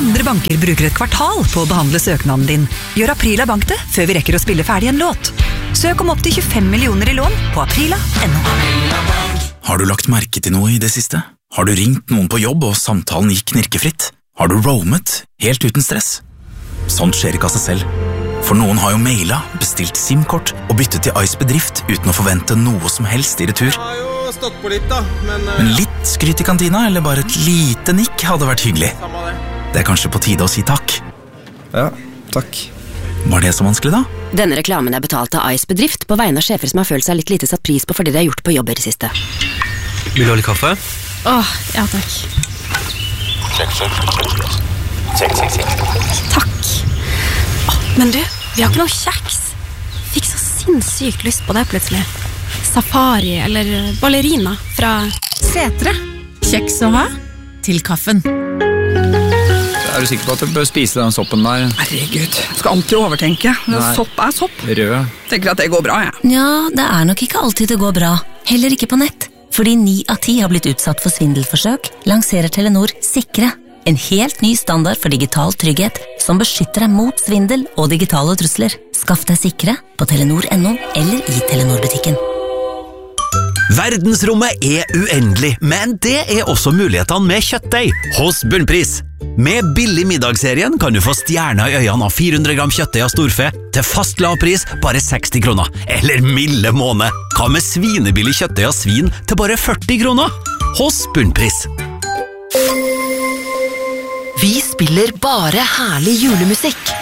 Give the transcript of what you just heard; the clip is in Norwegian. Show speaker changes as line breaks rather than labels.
andre banker bruker et kvartal på å behandle søknaden din, gjør Aprila Bank det før vi rekker å spille ferdig en låt. Søk om opp til 25 millioner i lån på aprila.no.
Har du lagt merke til noe i det siste? Har du ringt noen på jobb og samtalen gikk knirkefritt? Har du roamet helt uten stress? Sånt skjer ikke av seg selv. For noen har jo mailet, bestilt SIM-kort og byttet til Ice Bedrift uten å forvente noe som helst i retur.
Jeg har jo stått på litt da,
Men litt skryt i kantina, eller bare et lite nikk hadde vært hyggelig.
Samme det.
Det er kanskje på tide å si takk.
Ja, takk.
Var det så vanskelig da?
Denne reklamen er betalt av Ice Bedrift på vegne av sjefer som har følt seg litt lite satt pris på for det de har gjort på jobber i siste.
Vil du ha litt kaffe?
Ja takk. Takk. Men du, vi har ikke noe kjeks. Fikk så sinnssykt lyst på det plutselig. Safari eller ballerina fra
Setre. Kjeks å ha til kaffen.
Er du sikker på at du bør spise den soppen der?
Herregud, jeg skal alltid overtenke. Sopp er sopp.
Rød.
Tenker at det går bra, jeg.
Ja, det er nok ikke alltid det går bra. Heller ikke på nett. Fordi 9 av 10 har blitt utsatt for svindelforsøk, lanserer Telenor Sikre. En helt ny standard for digital trygghet som beskytter deg mot svindel og digitale trusler. Skaff deg Sikre på telenor.no eller i Telenor-butikken.
Verdensrommet er uendelig, men det er også mulighetene med kjøttdeig hos Bunnpris. Med billig middagsserien kan du få stjerner i øynene av 400 gram kjøttdeig av storfe til fast lavpris bare 60 kroner. Eller milde måned. Hva med svinebillig kjøttdeig av svin til bare 40 kroner? Hos Bunnpris.
Vi spiller bare herlig julemusikk.